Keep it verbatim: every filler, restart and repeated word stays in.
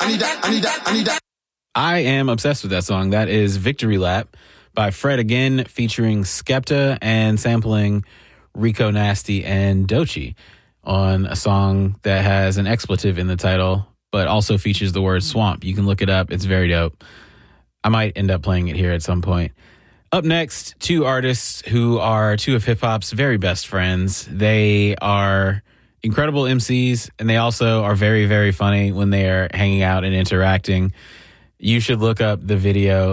I need that, I need that, I need that. I am obsessed with that song. That is Victory Lap by Fred again, featuring Skepta and sampling Rico Nasty and Doechii on a song that has an expletive in the title, but also features the word swamp. You can look it up. It's very dope. I might end up playing it here at some point. Up next, two artists who are two of hip-hop's very best friends. They are incredible M Cs, and they also are very, very funny when they are hanging out and interacting. You should look up the video